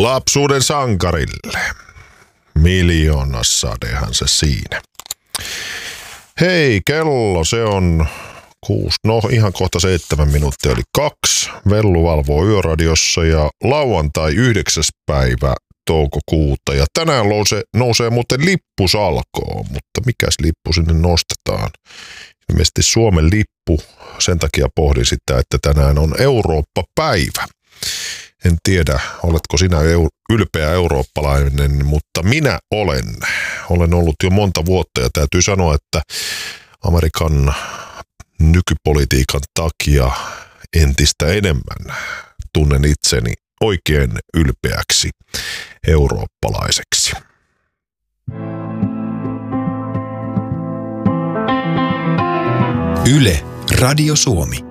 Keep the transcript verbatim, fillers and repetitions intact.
lapsuuden sankarille. Miljoonasadehan se siinä. Hei, kello se on kuusi, no ihan kohta seitsemän minuuttia, eli kaksi. Vellu valvoo Yöradiossa ja lauantai yhdeksäs päivä toukokuuta. Ja tänään nousee, nousee muuten lippusalkoon, mutta mikäs lippu sinne nostetaan? Ilmeisesti Suomen lippu, sen takia pohdin sitä, että tänään on Eurooppa-päivä. En tiedä, oletko sinä ylpeä eurooppalainen, mutta minä olen. Olen ollut jo monta vuotta ja täytyy sanoa, että Amerikan nykypolitiikan takia entistä enemmän tunnen itseni oikein ylpeäksi eurooppalaiseksi. Yle, Radio Suomi.